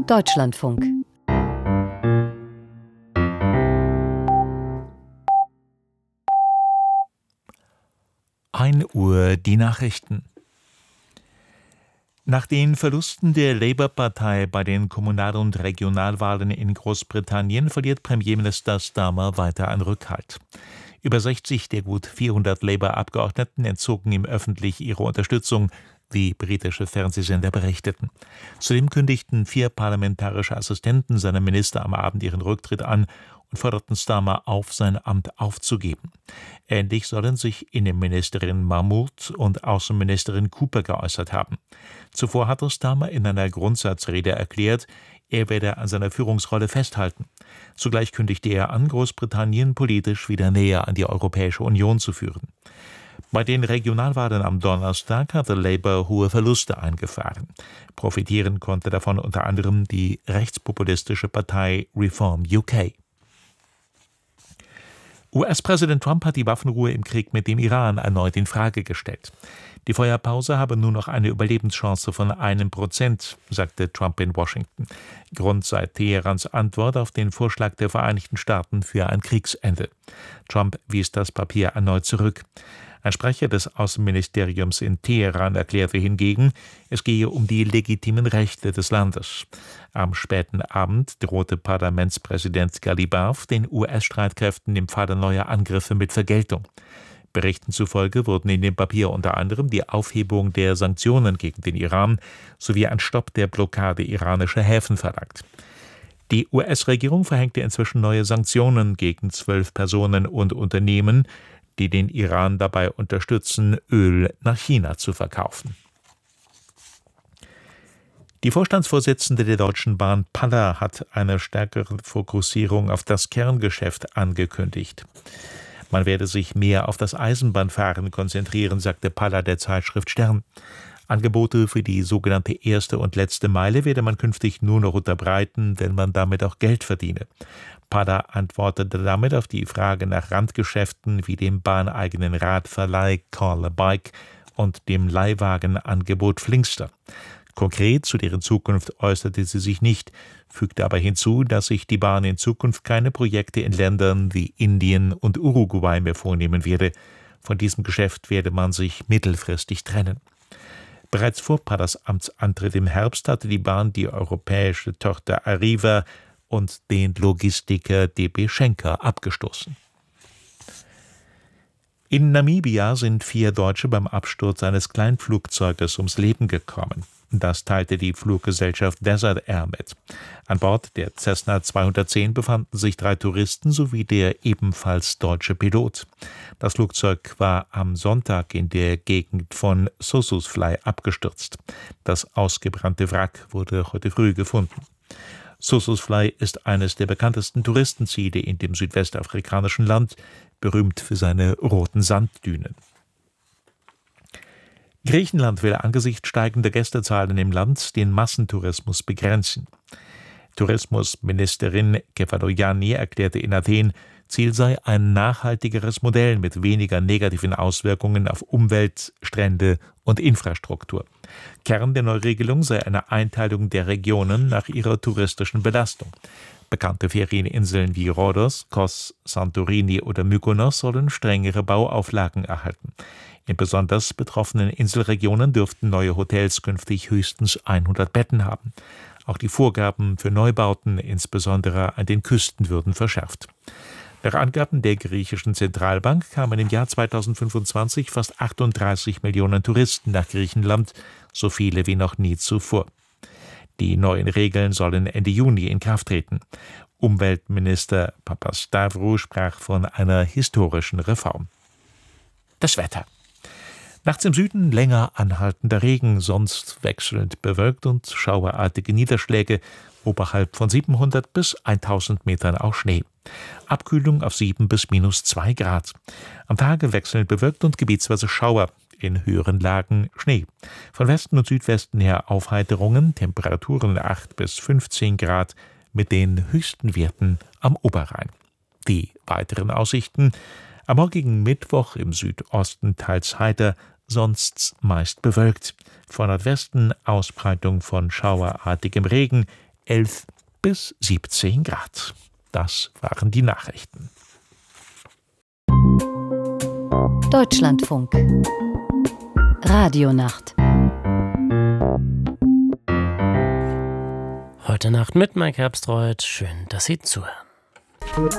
Deutschlandfunk. Uhr die Nachrichten. Nach den Verlusten der Labour-Partei bei den Kommunal- und Regionalwahlen in Großbritannien verliert Premierminister Starmer weiter an Rückhalt. Über 60 der gut 400 Labour-Abgeordneten entzogen ihm öffentlich ihre Unterstützung, wie britische Fernsehsender berichteten. Zudem kündigten 4 parlamentarische Assistenten seiner Minister am Abend ihren Rücktritt an und forderten Starmer auf, sein Amt aufzugeben. Ähnlich sollen sich Innenministerin Mahmood und Außenministerin Cooper geäußert haben. Zuvor hatte Starmer in einer Grundsatzrede erklärt, er werde an seiner Führungsrolle festhalten. Zugleich kündigte er an, Großbritannien politisch wieder näher an die Europäische Union zu führen. Bei den Regionalwahlen am Donnerstag hatte Labour hohe Verluste eingefahren. Profitieren konnte davon unter anderem die rechtspopulistische Partei Reform UK. US-Präsident Trump hat die Waffenruhe im Krieg mit dem Iran erneut in Frage gestellt. Die Feuerpause habe nur noch eine Überlebenschance von 1%, sagte Trump in Washington. Grund sei Teherans Antwort auf den Vorschlag der Vereinigten Staaten für ein Kriegsende. Trump wies das Papier erneut zurück. Ein Sprecher des Außenministeriums in Teheran erklärte hingegen, es gehe um die legitimen Rechte des Landes. Am späten Abend drohte Parlamentspräsident Ghalibaf den US-Streitkräften im Falle neuer Angriffe mit Vergeltung. Berichten zufolge wurden in dem Papier unter anderem die Aufhebung der Sanktionen gegen den Iran sowie ein Stopp der Blockade iranischer Häfen verlangt. Die US-Regierung verhängte inzwischen neue Sanktionen gegen 12 Personen und Unternehmen, die den Iran dabei unterstützen, Öl nach China zu verkaufen. Die Vorstandsvorsitzende der Deutschen Bahn, Palla, hat eine stärkere Fokussierung auf das Kerngeschäft angekündigt. Man werde sich mehr auf das Eisenbahnfahren konzentrieren, sagte Palla der Zeitschrift Stern. Angebote für die sogenannte erste und letzte Meile werde man künftig nur noch unterbreiten, wenn man damit auch Geld verdiene. Palla antwortete damit auf die Frage nach Randgeschäften wie dem bahneigenen Radverleih Call a Bike und dem Leihwagenangebot Flinkster. Konkret zu deren Zukunft äußerte sie sich nicht, fügte aber hinzu, dass sich die Bahn in Zukunft keine Projekte in Ländern wie Indien und Uruguay mehr vornehmen werde. Von diesem Geschäft werde man sich mittelfristig trennen. Bereits vor Pallas Amtsantritt im Herbst hatte die Bahn die europäische Tochter Arriva und den Logistiker DB Schenker abgestoßen. In Namibia sind 4 Deutsche beim Absturz eines Kleinflugzeuges ums Leben gekommen. Das teilte die Fluggesellschaft Desert Air mit. An Bord der Cessna 210 befanden sich 3 Touristen sowie der ebenfalls deutsche Pilot. Das Flugzeug war am Sonntag in der Gegend von Sossusvlei abgestürzt. Das ausgebrannte Wrack wurde heute früh gefunden. Sossusvlei ist eines der bekanntesten Touristenziele in dem südwestafrikanischen Land, berühmt für seine roten Sanddünen. Griechenland will angesichts steigender Gästezahlen im Land den Massentourismus begrenzen. Tourismusministerin Kefalogianni erklärte in Athen, Ziel sei ein nachhaltigeres Modell mit weniger negativen Auswirkungen auf Umwelt, Strände und Infrastruktur. Kern der Neuregelung sei eine Einteilung der Regionen nach ihrer touristischen Belastung. Bekannte Ferieninseln wie Rhodos, Kos, Santorini oder Mykonos sollen strengere Bauauflagen erhalten. In besonders betroffenen Inselregionen dürften neue Hotels künftig höchstens 100 Betten haben. Auch die Vorgaben für Neubauten, insbesondere an den Küsten, würden verschärft. Nach Angaben der griechischen Zentralbank kamen im Jahr 2025 fast 38 Millionen Touristen nach Griechenland, so viele wie noch nie zuvor. Die neuen Regeln sollen Ende Juni in Kraft treten. Umweltminister Papastavrou sprach von einer historischen Reform. Das Wetter. Nachts im Süden länger anhaltender Regen, sonst wechselnd bewölkt und schauerartige Niederschläge, oberhalb von 700 bis 1000 Metern auch Schnee. Abkühlung auf 7 bis -2 Grad. Am Tage wechselnd bewölkt und gebietsweise Schauer, in höheren Lagen Schnee. Von Westen und Südwesten her Aufheiterungen, Temperaturen 8 bis 15 Grad mit den höchsten Werten am Oberrhein. Die weiteren Aussichten: am morgigen Mittwoch im Südosten teils heiter, sonst meist bewölkt. Von Nordwesten Ausbreitung von schauerartigem Regen, 11 bis 17 Grad. Das waren die Nachrichten. Deutschlandfunk Radionacht. Heute Nacht mit Mike Herbstreuth. Schön, dass Sie zuhören.